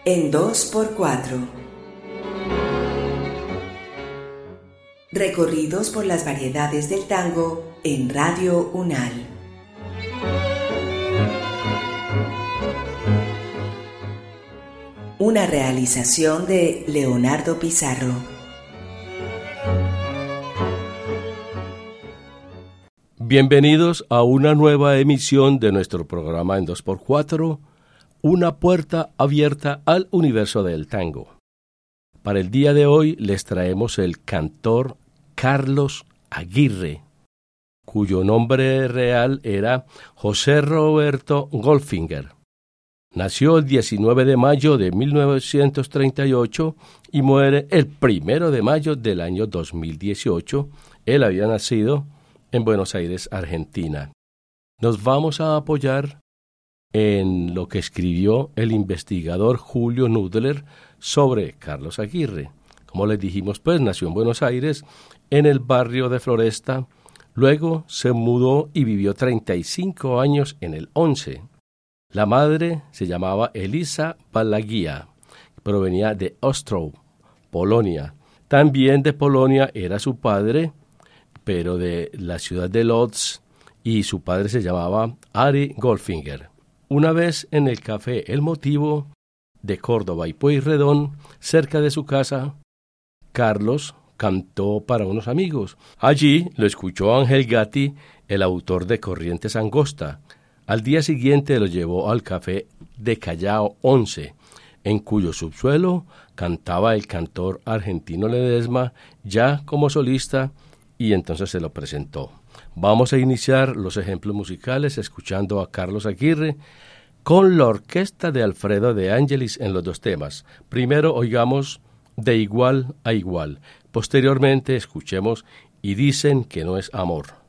en 2x4. Recorridos por las variedades del tango en Radio UNAL. Una realización de Leonardo Pizarro. Bienvenidos a una nueva emisión de nuestro programa en 2x4, una puerta abierta al universo del tango. Para el día de hoy les traemos el cantor Carlos Aguirre, cuyo nombre real era José Roberto Goldfinger. Nació el 19 de mayo de 1938 y muere el 1 de mayo del año 2018. Él había nacido en Buenos Aires, Argentina. Nos vamos a apoyar en lo que escribió el investigador Julio Nudler sobre Carlos Aguirre. Como les dijimos, pues nació en Buenos Aires, en el barrio de Floresta. Luego se mudó y vivió 35 años en el 11. La madre se llamaba Elisa Palagia, provenía de Ostrów, Polonia. También de Polonia era su padre, pero de la ciudad de Lodz, y su padre se llamaba Ari Goldfinger. Una vez en el café El Motivo de Córdoba y Pueyrredón, cerca de su casa, Carlos cantó para unos amigos. Allí lo escuchó Ángel Gatti, el autor de Corrientes Angosta. Al día siguiente lo llevó al café de Callao 11, en cuyo subsuelo cantaba el cantor argentino Ledesma, ya como solista, y entonces se lo presentó. Vamos a iniciar los ejemplos musicales escuchando a Carlos Aguirre con la orquesta de Alfredo de Angelis en los dos temas. Primero oigamos De igual a igual. Posteriormente escuchemos Y dicen que no es amor.